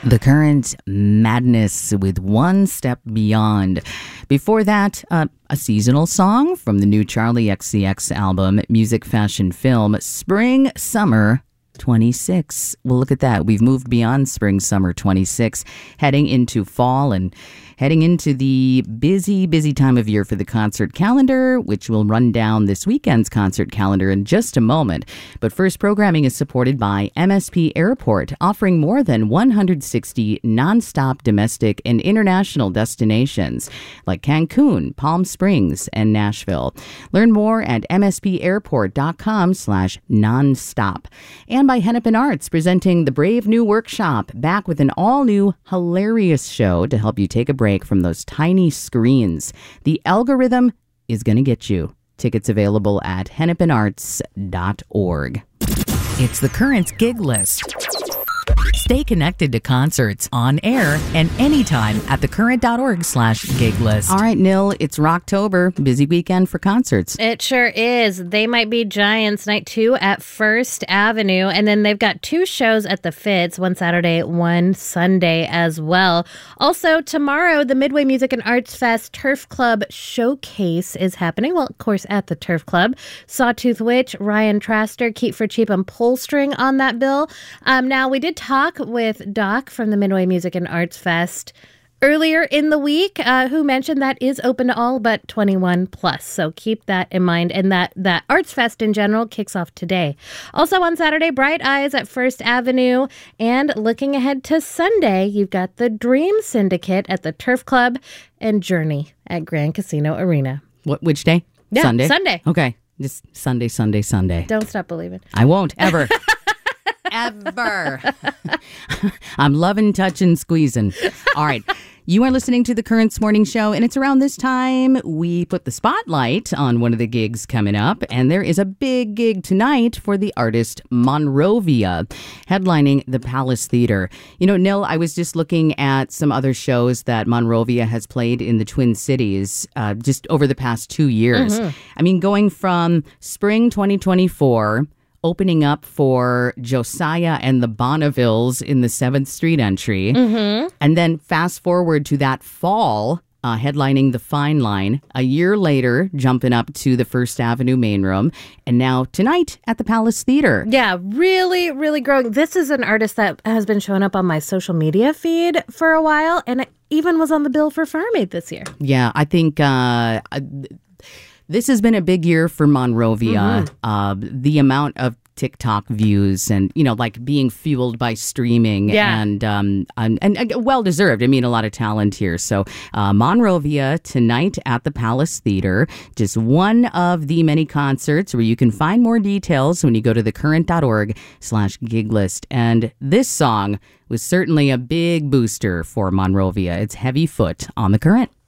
The Current, Madness with One Step Beyond. Before that, a seasonal song from the new Charlie XCX album, Music, Fashion, Film, Spring, Summer 26. Well, look at that. We've moved beyond spring, summer 26, heading into fall and heading into the busy time of year for the concert calendar, which will run down this weekend's concert calendar in just a moment. But first, programming is supported by MSP Airport, offering more than 160 nonstop domestic and international destinations like Cancun, Palm Springs, and Nashville. Learn more at mspairport.com/nonstop. And by Hennepin Arts, presenting the Brave New Workshop, back with an all-new, hilarious show to help you take a break from those tiny screens. The algorithm is going to get you. Tickets available at hennepinarts.org. It's the Current Gig List. Stay connected to concerts on air and anytime at thecurrent.org/gig list. All right, Nil, it's Rocktober. Busy weekend for concerts. It sure is. They Might Be Giants Night 2 at First Avenue. And then they've got 2 shows at the Fitz, one Saturday, one Sunday as well. Also, tomorrow, the Midway Music and Arts Fest Turf Club Showcase is happening. Well, of course, at the Turf Club. Sawtooth Witch, Ryan Traster, Keep for Cheap, and Pull String on that bill. Now, we did talk with Doc from the Midway Music and Arts Fest earlier in the week, who mentioned that is open to all but 21 plus. So keep that in mind. And that Arts Fest in general kicks off today. Also on Saturday, Bright Eyes at First Avenue. And looking ahead to Sunday, you've got the Dream Syndicate at the Turf Club and Journey at Grand Casino Arena. Which day? Yeah, Sunday? Sunday. Okay. Just Sunday. Don't stop believing. I won't, ever. Ever. I'm loving, touching, squeezing. All right. You are listening to the Currents Morning Show, and it's around this time we put the spotlight on one of the gigs coming up, and there is a big gig tonight for the artist Monrovia, headlining the Palace Theater. You know, Nil, I was just looking at some other shows that Monrovia has played in the Twin Cities just over the past 2 years. Mm-hmm. I mean, going from spring 2024... opening up for Josiah and the Bonnevilles in the 7th Street entry. Mm-hmm. And then fast forward to that fall, headlining the Fine Line. A year later, jumping up to the First Avenue main room. And now tonight at the Palace Theater. Yeah, really, really growing. This is an artist that has been showing up on my social media feed for a while. And it even was on the bill for Farm Aid this year. Yeah, I think... this has been a big year for Monrovia. Mm-hmm. The amount of TikTok views and, you know, like being fueled by streaming and well-deserved. I mean, a lot of talent here. So Monrovia tonight at the Palace Theater, just one of the many concerts where you can find more details when you go to thecurrent.org/gig list. And this song was certainly a big booster for Monrovia. It's Heavy Foot on The Current.